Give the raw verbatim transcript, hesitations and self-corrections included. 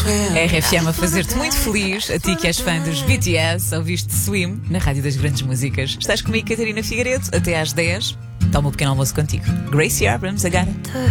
R F M a fazer-te muito feliz, a ti que és fã dos B T S, ouviste Swim na Rádio das Grandes Músicas. Estás comigo, Catarina Figueiredo, até às dez. Toma um pequeno almoço contigo. Gracie Abrams, agora.